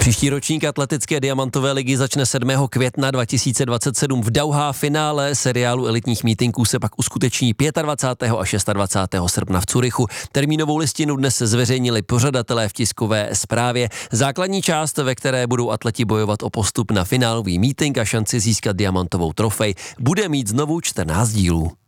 Příští ročník atletické diamantové ligy začne 7. května 2027 v Dauhá. Finále seriálu elitních mítinků se pak uskuteční 25. a 26. srpna v Curychu. Termínovou listinu dnes zveřejnili pořadatelé v tiskové zprávě. Základní část, ve které budou atleti bojovat o postup na finálový mítink a šanci získat diamantovou trofej, bude mít znovu 14 dílů.